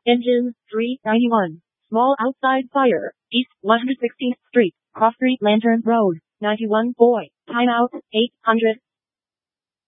Engine 391. Small outside fire. East 116th Street. Cross Street Lantern Road. 91 boy. Timeout 800.